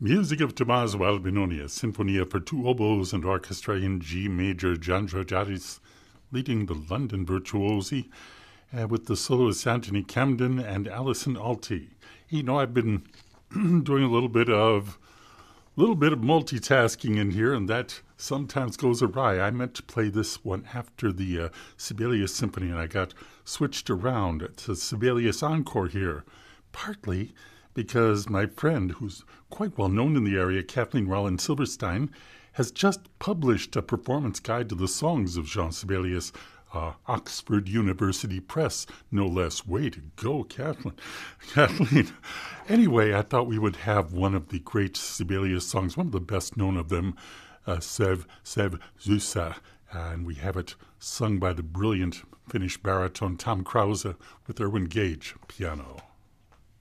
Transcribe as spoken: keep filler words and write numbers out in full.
Music of Tommaso Albinoni, a Sinfonia for two oboes and orchestra in G major, John Georgiadis leading the London virtuosi, uh, with the soloists Anthony Camden and Alison Alty. You know, I've been doing a little bit of little bit of multitasking in here, and that sometimes goes awry. I meant to play this one after the uh, Sibelius Symphony, and I got switched around. It's a Sibelius Encore here, partly because my friend, who's quite well known in the area, Kathleen Rollin Silverstein, has just published a performance guide to the songs of Jean Sibelius, uh, Oxford University Press, no less. Way to go, Kathleen. Kathleen. Anyway, I thought we would have one of the great Sibelius songs, one of the best known of them, uh, Sev, Sev Zusa, and we have it sung by the brilliant Finnish baritone Tom Krause with Erwin Gage, piano.